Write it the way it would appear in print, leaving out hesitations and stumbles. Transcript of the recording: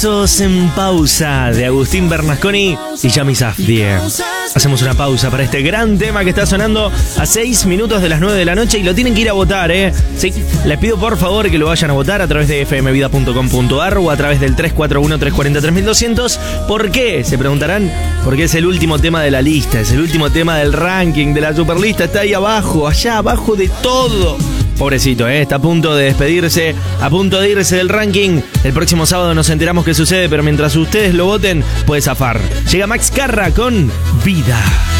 En pausa de Agustín Bernasconi y Yami Safdie. Hacemos una pausa para este gran tema que está sonando a 6 minutos de las 9 de la noche y lo tienen que ir a votar, ¿eh? Sí, les pido por favor que lo vayan a votar a través de fmvida.com.ar o a través del 341-340-3200. ¿Por qué? Se preguntarán. Porque es el último tema de la lista, es el último tema del ranking, de la superlista. Está ahí abajo, allá abajo de todo. Pobrecito, está a punto de despedirse, a punto de irse del ranking. El próximo sábado nos enteramos qué sucede, pero mientras ustedes lo voten, puede zafar. Llega Max Carra con Vida.